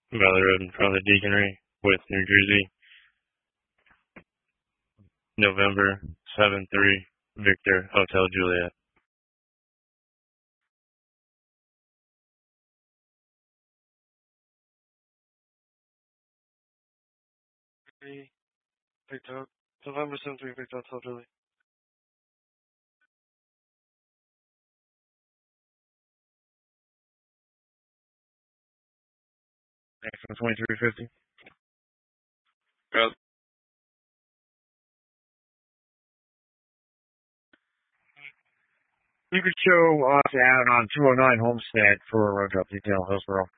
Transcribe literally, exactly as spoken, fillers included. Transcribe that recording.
Valley Road in front of the Deaconry with New Jersey, November seven three, Victor, Hotel Juliet. Three, Victor, November seventh, three, Victor, Hotel Juliet. Thanks for twenty-three fifty. Yep. You could show us out on two oh nine Homestead for a road job detail, Hillsborough.